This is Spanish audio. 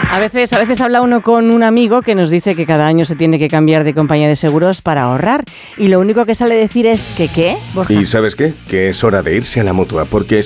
A veces habla uno con un amigo que nos dice que cada año se tiene que cambiar de compañía de seguros para ahorrar y lo único que sale decir es que ¿qué, Borja? ¿Y sabes qué? Que es hora de irse a la Mutua, porque